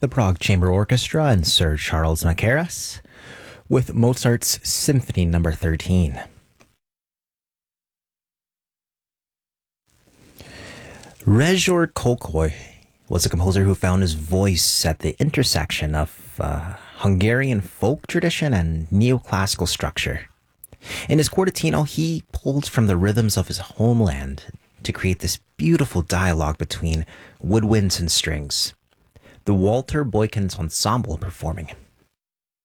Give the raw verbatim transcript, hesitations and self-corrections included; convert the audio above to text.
the Prague Chamber Orchestra and Sir Charles Macaras with Mozart's Symphony Number thirteen. Rezsor Kölkei was a composer who found his voice at the intersection of uh, Hungarian folk tradition and neoclassical structure. In his quartetino, he pulled from the rhythms of his homeland to create this beautiful dialogue between woodwinds and strings. The Walter Boykins Ensemble performing